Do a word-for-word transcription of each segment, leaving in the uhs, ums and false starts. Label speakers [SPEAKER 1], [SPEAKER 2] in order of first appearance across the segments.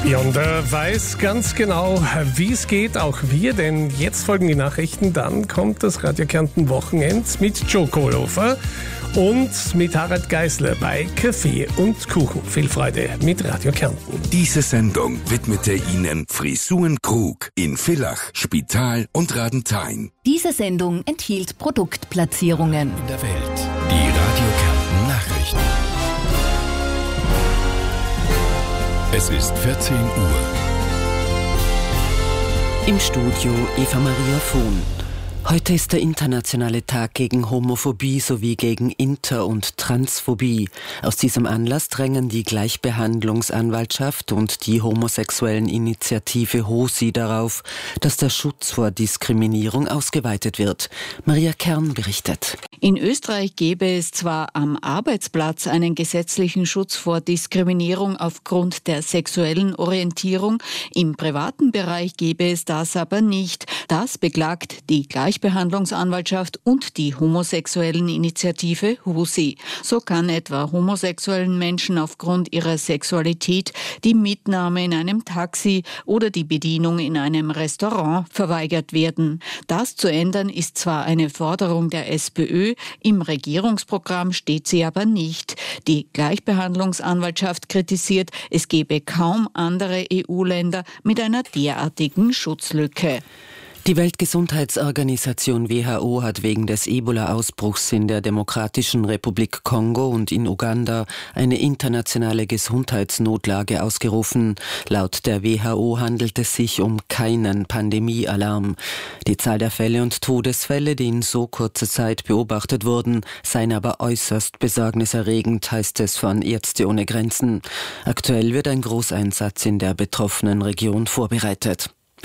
[SPEAKER 1] Ja, und er weiß ganz genau, wie es geht, auch wir, denn jetzt folgen die Nachrichten, dann kommt das Radio Kärnten Wochenend mit Joe Kohlhofer und mit Harald Geisler bei Kaffee und Kuchen. Viel Freude mit Radio Kärnten.
[SPEAKER 2] Diese Sendung widmete Ihnen Frisuren Krug in Villach, Spital und Radenthein.
[SPEAKER 3] Diese Sendung enthielt Produktplatzierungen.
[SPEAKER 2] In der Welt. Die Radio Kärnten Nachrichten. Es ist vierzehn Uhr.
[SPEAKER 4] Im Studio Eva Maria Vohn. Heute ist der internationale Tag gegen Homophobie sowie gegen Inter- und Transphobie. Aus diesem Anlass drängen die Gleichbehandlungsanwaltschaft und die homosexuellen Initiative HOSI darauf, dass der Schutz vor Diskriminierung ausgeweitet wird. Maria Kern berichtet.
[SPEAKER 5] In Österreich gäbe es zwar am Arbeitsplatz einen gesetzlichen Schutz vor Diskriminierung aufgrund der sexuellen Orientierung, im privaten Bereich gäbe es das aber nicht. Das beklagt die Gleichbehandlungsanwaltschaft und die homosexuellen Initiative HOSI. So kann etwa homosexuellen Menschen aufgrund ihrer Sexualität die Mitnahme in einem Taxi oder die Bedienung in einem Restaurant verweigert werden. Das zu ändern ist zwar eine Forderung der SPÖ, im Regierungsprogramm steht sie aber nicht. Die Gleichbehandlungsanwaltschaft kritisiert, es gebe kaum andere E U-Länder mit einer derartigen Schutzlücke.
[SPEAKER 4] Die Weltgesundheitsorganisation W H O hat wegen des Ebola-Ausbruchs in der Demokratischen Republik Kongo und in Uganda eine internationale Gesundheitsnotlage ausgerufen. Laut der W H O handelt es sich um keinen Pandemiealarm. Die Zahl der Fälle und Todesfälle, die in so kurzer Zeit beobachtet wurden, seien aber äußerst besorgniserregend, heißt es von Ärzte ohne Grenzen. Aktuell wird ein Großeinsatz in der betroffenen Region vorbereitet.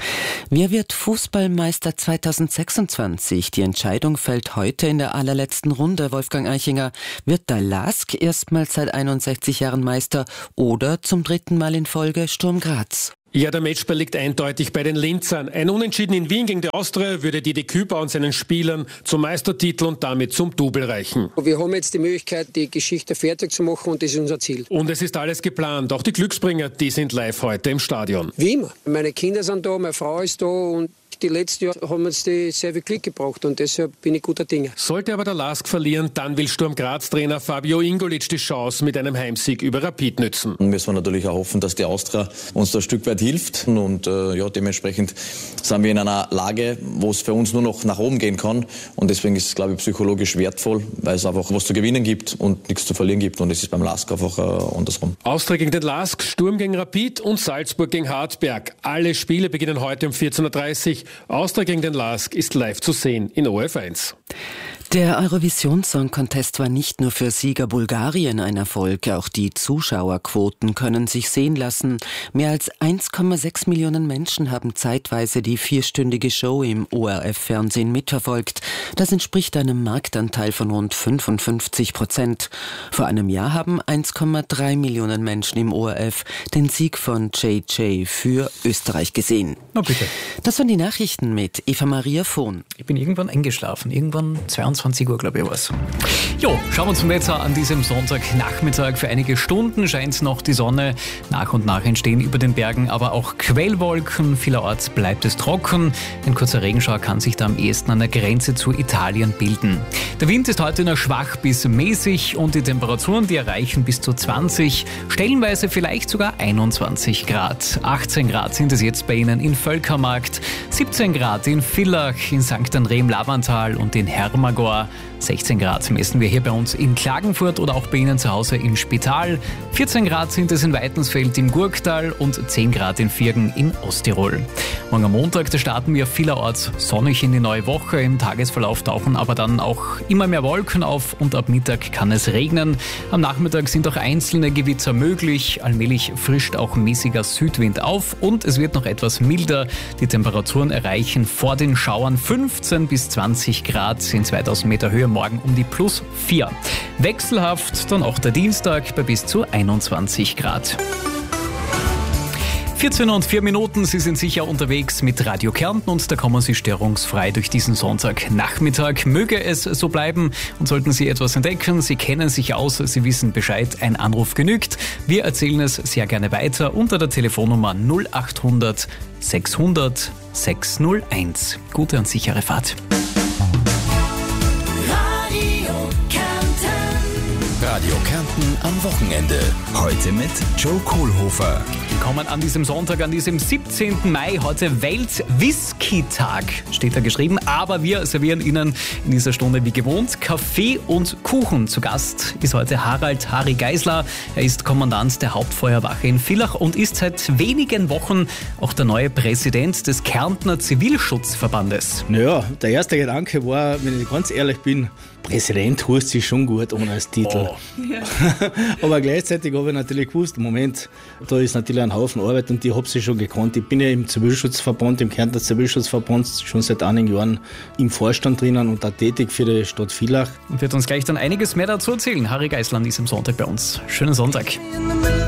[SPEAKER 4] Wer wird Fußballmeister zweitausendsechsundzwanzig? Die Entscheidung fällt heute in der allerletzten Runde. Wolfgang Eichinger, wird der LASK erstmals seit einundsechzig Jahren Meister oder zum dritten Mal in Folge Sturm Graz?
[SPEAKER 1] Ja, der Matchball liegt eindeutig bei den Linzern. Ein Unentschieden in Wien gegen die Austria würde Didi Küper und seinen Spielern zum Meistertitel und damit zum Double reichen.
[SPEAKER 6] Wir haben jetzt die Möglichkeit, die Geschichte fertig zu machen und das ist unser Ziel.
[SPEAKER 1] Und es ist alles geplant. Auch die Glücksbringer, die sind live heute im Stadion.
[SPEAKER 6] Wie immer. Meine Kinder sind da, meine Frau ist da und die letzten Jahre haben uns die sehr viel Glück gebracht und deshalb bin ich guter Dinge.
[SPEAKER 1] Sollte aber der LASK verlieren, dann will Sturm Graz-Trainer Fabio Ingolic die Chance mit einem Heimsieg über Rapid nützen.
[SPEAKER 7] Müssen wir natürlich auch hoffen, dass die Austria uns da ein Stück weit hilft und äh, ja, dementsprechend sind wir in einer Lage, wo es für uns nur noch nach oben gehen kann und deswegen ist es, glaube ich, psychologisch wertvoll, weil es einfach was zu gewinnen gibt und nichts zu verlieren gibt und es ist beim LASK einfach äh, andersrum.
[SPEAKER 1] Austria gegen den LASK, Sturm gegen Rapid und Salzburg gegen Hartberg. Alle Spiele beginnen heute um vierzehn Uhr dreißig. Austria gegen den LASK ist live zu sehen in O R F eins.
[SPEAKER 4] Der Eurovision Song Contest war nicht nur für Sieger Bulgarien ein Erfolg, auch die Zuschauerquoten können sich sehen lassen. Mehr als eins Komma sechs Millionen Menschen haben zeitweise die vierstündige Show im O R F-Fernsehen mitverfolgt. Das entspricht einem Marktanteil von rund fünfundfünfzig Prozent. Vor einem Jahr haben eins Komma drei Millionen Menschen im O R F den Sieg von J J für Österreich gesehen.
[SPEAKER 8] Na bitte.
[SPEAKER 4] Das waren die Nachrichten mit Eva Maria Vohn.
[SPEAKER 8] Ich bin irgendwann eingeschlafen, irgendwann zweiundzwanzig Uhr, glaube ich, war es. Jo, schauen wir uns zum Wetter an diesem Sonntagnachmittag. Für einige Stunden scheint noch die Sonne. Nach und nach entstehen über den Bergen aber auch Quellwolken. Vielerorts bleibt es trocken. Ein kurzer Regenschauer kann sich da am ehesten an der Grenze zu Italien bilden. Der Wind ist heute nur schwach bis mäßig und die Temperaturen, die erreichen bis zu zwanzig, stellenweise vielleicht sogar einundzwanzig Grad. achtzehn Grad sind es jetzt bei Ihnen in Völkermarkt, siebzehn Grad in Villach, in Sankt Andrem-Lavantal und in Hermagor. sechzehn Grad messen wir hier bei uns in Klagenfurt oder auch bei Ihnen zu Hause in Spital. vierzehn Grad sind es in Weitensfeld im Gurktal und zehn Grad in Viergen in Osttirol. Morgen am Montag, da starten wir vielerorts sonnig in die neue Woche. Im Tagesverlauf tauchen aber dann auch immer mehr Wolken auf und ab Mittag kann es regnen. Am Nachmittag sind auch einzelne Gewitzer möglich. Allmählich frischt auch mäßiger Südwind auf und es wird noch etwas milder. Die Temperaturen erreichen vor den Schauern fünfzehn bis zwanzig Grad in zweitausend Meter Höhe. Morgen um die plus vier. Wechselhaft dann auch der Dienstag bei bis zu einundzwanzig Grad. vierzehn und vier Minuten, Sie sind sicher unterwegs mit Radio Kärnten und da kommen Sie störungsfrei durch diesen Sonntagnachmittag. Möge es so bleiben und sollten Sie etwas entdecken, Sie kennen sich aus, Sie wissen Bescheid, ein Anruf genügt. Wir erzählen es sehr gerne weiter unter der Telefonnummer null achthundert sechshundert sechshunderteins. Gute und sichere Fahrt.
[SPEAKER 2] Radio Kärnten am Wochenende. Heute mit Joe Kohlhofer.
[SPEAKER 8] Willkommen an diesem Sonntag, an diesem siebzehnten Mai. Heute Welt-Whisky-Tag, steht da geschrieben. Aber wir servieren Ihnen in dieser Stunde wie gewohnt Kaffee und Kuchen. Zu Gast ist heute Harald Harry Geisler. Er ist Kommandant der Hauptfeuerwache in Villach und ist seit wenigen Wochen auch der neue Präsident des Kärntner Zivilschutzverbandes.
[SPEAKER 9] Naja, der erste Gedanke war, wenn ich ganz ehrlich bin, Präsident heißt sich schon gut ohne als Titel. Oh. Ja. Aber gleichzeitig habe ich natürlich gewusst, Moment, da ist natürlich ein Haufen Arbeit und die habe ich schon gekannt. Ich bin ja im Zivilschutzverband, im Kärntner Zivilschutzverband schon seit einigen Jahren im Vorstand drinnen und auch tätig für die Stadt Villach.
[SPEAKER 8] Und wird uns gleich dann einiges mehr dazu erzählen. Harry Geisler an diesem Sonntag bei uns. Schönen Sonntag.